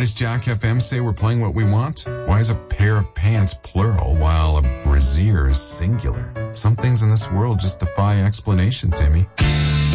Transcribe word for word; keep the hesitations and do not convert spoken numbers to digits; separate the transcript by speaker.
Speaker 1: does Jack F M say we're playing what we want? Why is a pair of pants plural while a brassiere is singular? Some things in this world just defy explanation, Timmy.